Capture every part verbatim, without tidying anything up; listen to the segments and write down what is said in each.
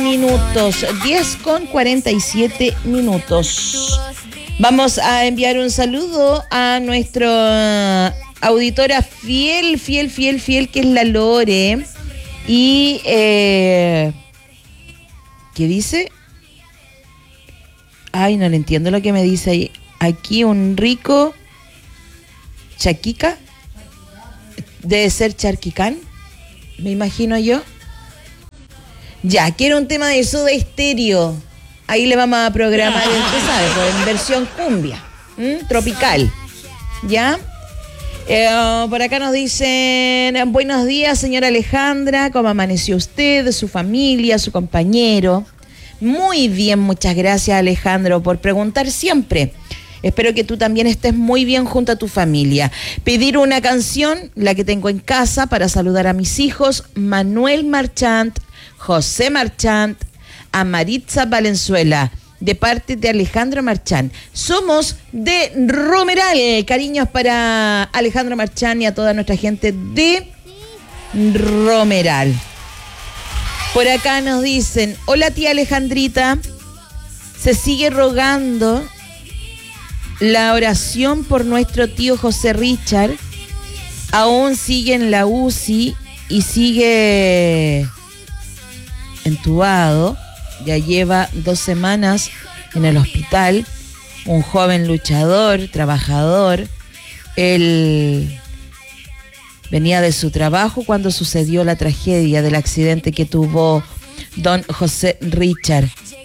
minutos, diez con cuarenta y siete minutos. Vamos a enviar un saludo a nuestra auditora fiel, fiel, fiel, fiel, que es la Lore. Y, eh, ¿qué dice? Ay, no le entiendo lo que me dice ahí. Aquí un rico chaquica. Debe ser charquicán, me imagino yo. Ya, quiero un tema de Soda Stereo. Ahí le vamos a programar, usted sabe, pues, en versión cumbia, ¿m? tropical. ¿Ya? Eh, por acá nos dicen, buenos días, señora Alejandra, ¿cómo amaneció usted, su familia, su compañero? Muy bien, muchas gracias, Alejandro, por preguntar siempre. Espero que tú también estés muy bien junto a tu familia. Pedir una canción, la que tengo en casa, para saludar a mis hijos, Manuel Marchant, José Marchant, a Maritza Valenzuela, de parte de Alejandro Marchant. Somos de Romeral. Cariños para Alejandro Marchant y a toda nuestra gente de Romeral. Por acá nos dicen, hola tía Alejandrita, se sigue rogando la oración por nuestro tío José Richard. Aún sigue en la U C I y sigue entubado. Ya lleva dos semanas en el hospital. Un joven luchador, trabajador. Él venía de su trabajo cuando sucedió la tragedia del accidente que tuvo don José Richard.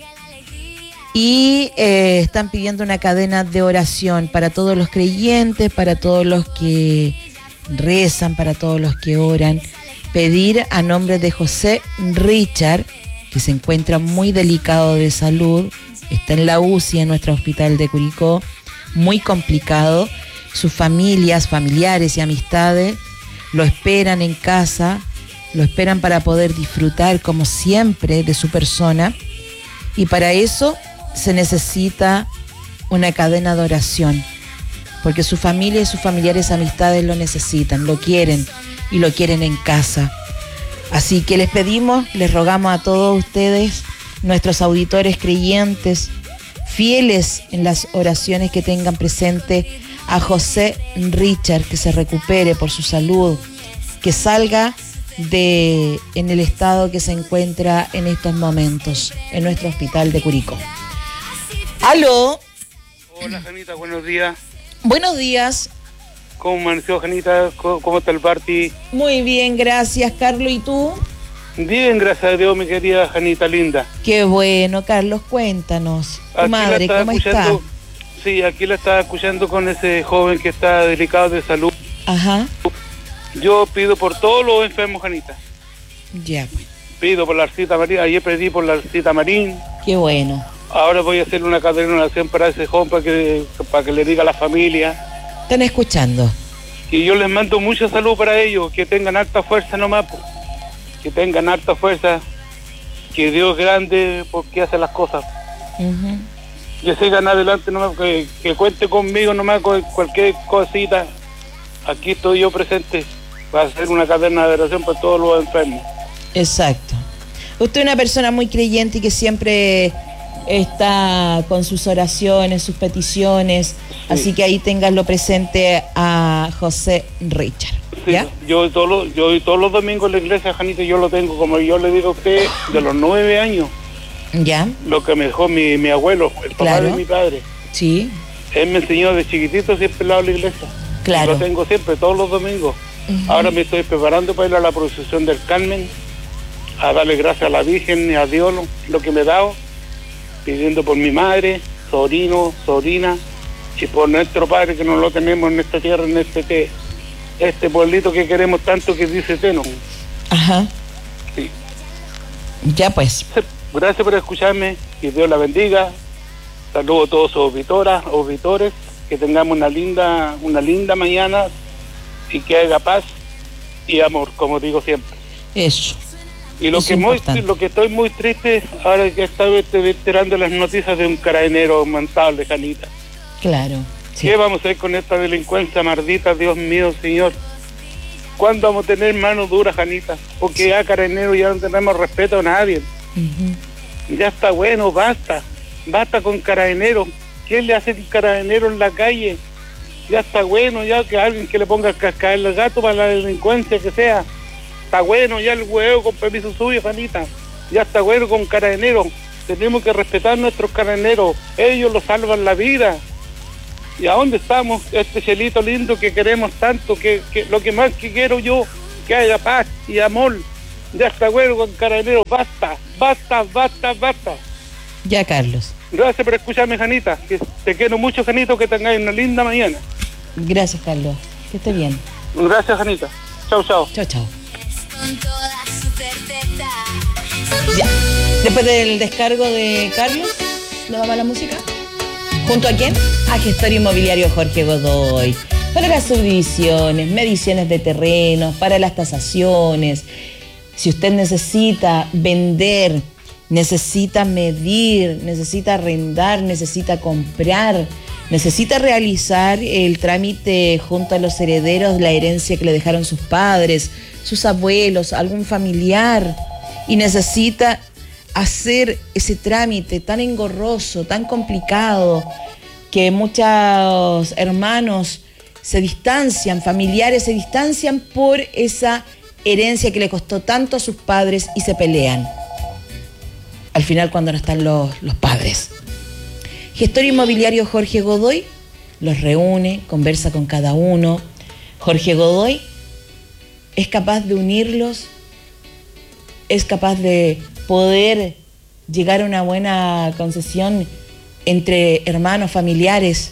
Y eh, están pidiendo una cadena de oración para todos los creyentes, para todos los que rezan, para todos los que oran. Pedir a nombre de José Richard, que se encuentra muy delicado de salud, está en la U C I en nuestro hospital de Curicó, muy complicado. Sus familias, familiares y amistades lo esperan en casa, lo esperan para poder disfrutar como siempre de su persona. Y para eso se necesita una cadena de oración, porque su familia y sus familiares, amistades lo necesitan, lo quieren y lo quieren en casa. Así que les pedimos, les rogamos a todos ustedes, nuestros auditores creyentes, fieles en las oraciones, que tengan presente a José Richard, que se recupere por su salud, que salga de en el estado que se encuentra en estos momentos en nuestro hospital de Curicó. ¿Aló? Hola, Janita, buenos días. Buenos días. ¿Cómo amaneció, Janita? ¿Cómo, cómo está el party? Muy bien, gracias, Carlos. ¿Y tú? Bien, gracias a Dios, mi querida Janita linda. Qué bueno, Carlos, cuéntanos. Tu Aquí madre, ¿cómo está? Sí, aquí la estaba escuchando con ese joven que está delicado de salud. Ajá. Yo pido por todos los enfermos, Janita. Ya, pues. Pido por la Arcita Marín, ayer pedí por la Arcita Marín. Qué bueno. Ahora voy a hacer una cadena de oración para ese joven, para que, para que le diga a la familia. Están escuchando. Y yo les mando mucha salud para ellos, que tengan harta fuerza nomás, po. Que tengan harta fuerza, que Dios es grande porque hace las cosas. Uh-huh. Que sigan adelante nomás, que, que cuente conmigo nomás con cualquier cosita. Aquí estoy yo presente para hacer una cadena de oración para todos los enfermos. Exacto. Usted es una persona muy creyente y que siempre está con sus oraciones, sus peticiones, sí. Así que ahí tenganlo presente a José Richard. Sí, ¿ya? Yo todos los, yo todos los domingos en la iglesia, Janita, yo lo tengo, como yo le digo a usted, de los nueve años. ¿Ya? Lo que me dejó mi, mi abuelo, el papá claro. de mi padre. Sí. Él me enseñó de chiquitito siempre al lado de la iglesia. Claro. Lo tengo siempre, todos los domingos. Uh-huh. Ahora me estoy preparando para ir a la procesión del Carmen, a darle gracias a la Virgen y a Dios lo, lo que me ha dado, pidiendo por mi madre, sobrino, sobrina, y por nuestro padre que no lo tenemos en esta tierra, en este este pueblito que queremos tanto, que dice Teno. Ajá. Sí. Ya pues. Gracias por escucharme, que Dios la bendiga. Saludos a todos sus auditoras, auditores, que tengamos una linda, una linda mañana y que haya paz y amor, como digo siempre. Eso. Y lo que muy, lo que estoy muy triste ahora que estoy enterando las noticias de un carabinero aumentable, Janita. Claro. Sí. ¿Qué vamos a hacer con esta delincuencia maldita, Dios mío, Señor? ¿Cuándo vamos a tener manos duras, Janita? Porque ya carabineros ya no tenemos respeto a nadie. Uh-huh. Ya está bueno, basta. Basta con carabineros. ¿Quién le hace el carabinero en la calle? Ya está bueno, ya que alguien que le ponga el cascabel al gato para la delincuencia que sea. Está bueno ya el huevo con permiso suyo, Janita. Ya está bueno con carabineros. Tenemos que respetar nuestros carabineros. Ellos los salvan la vida. ¿Y a dónde estamos? Este cielito lindo que queremos tanto, que, que lo que más que quiero yo, que haya paz y amor. Ya está bueno con carabineros. Basta, basta, basta, basta. Ya, Carlos. Gracias por escucharme, Janita. Que te quiero mucho, Janito, que tengáis una linda mañana. Gracias, Carlos. Que esté bien. Gracias, Janita. Chao, chao. Chao, chao. Ya. Después del descargo de Carlos, ¿nos vamos a la música? ¿Junto a quién? A Gestor Inmobiliario Jorge Godoy. Para las subdivisiones, mediciones de terrenos, para las tasaciones. Si usted necesita vender, necesita medir, necesita arrendar, necesita comprar, necesita realizar el trámite junto a los herederos, la herencia que le dejaron sus padres, sus abuelos, algún familiar, y necesita hacer ese trámite tan engorroso, tan complicado, que muchos hermanos se distancian, familiares se distancian por esa herencia que le costó tanto a sus padres y se pelean. Al final, cuando no están los, los padres. Gestor Inmobiliario Jorge Godoy los reúne, conversa con cada uno. Jorge Godoy es capaz de unirlos, es capaz de poder llegar a una buena concesión entre hermanos, familiares,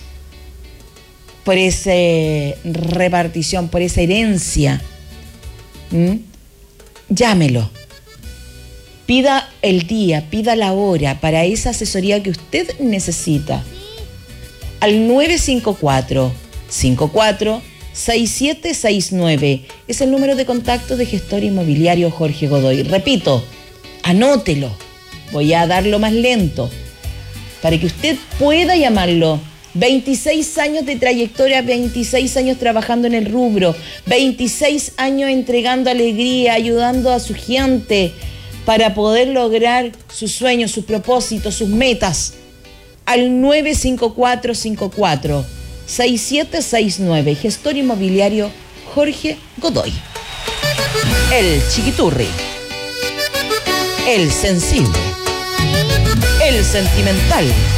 por esa repartición, por esa herencia. ¿Mm? Llámelo. Pida el día, pida la hora para esa asesoría que usted necesita. Al nueve cinco cuatro, cinco cuatro, seis siete seis nueve es el número de contacto de Gestor Inmobiliario Jorge Godoy. Repito, anótelo. Voy a darlo más lento para que usted pueda llamarlo. veintiséis años de trayectoria, veintiséis años trabajando en el rubro, veintiséis años entregando alegría, ayudando a su gente para poder lograr sus sueños, sus propósitos, sus metas. Al nueve cinco cuatro, cinco cuatro, seis siete seis nueve, Gestor Inmobiliario Jorge Godoy. El chiquiturri, el sensible, el sentimental,